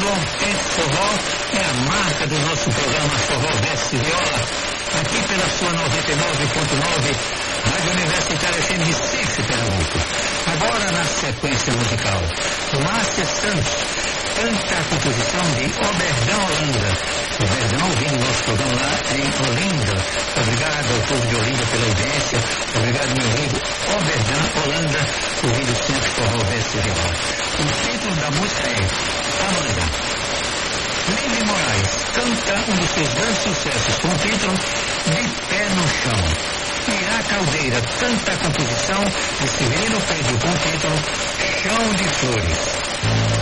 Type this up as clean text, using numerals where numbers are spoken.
do autêntico forró é a marca do nosso programa Forró Verso Viola, aqui pela sua 99.9, Rádio Universitária FM Recife, Pernambuco. Agora na sequência musical, Márcia Santos canta a composição de Oberdão Holanda. Oberdão ouvindo nosso programa lá em Olinda. Obrigado ao povo de Olinda pela audiência. Obrigado, meu amigo Oberdão Holanda, ouvindo sempre Forró Verso Viola. O título da música é Amanda. Lívia Moraes canta um dos seus grandes sucessos com o título De Pé no Chão. Irá Caldeira canta a composição de Severino Pedro com o título Chão de Flores.